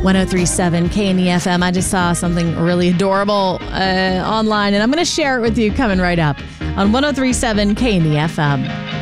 1037 KNE FM. I just saw something really adorable online, and I'm going to share it with you coming right up on 1037 KNE FM.